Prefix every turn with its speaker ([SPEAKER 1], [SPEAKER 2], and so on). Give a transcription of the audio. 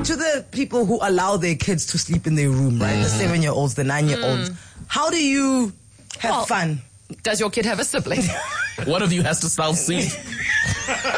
[SPEAKER 1] to the people who allow their kids to sleep in their room, right? The 7-year-olds, the 9-year-olds. How do you have fun?
[SPEAKER 2] Does your kid have a sibling?
[SPEAKER 3] One of you has to self-sleep.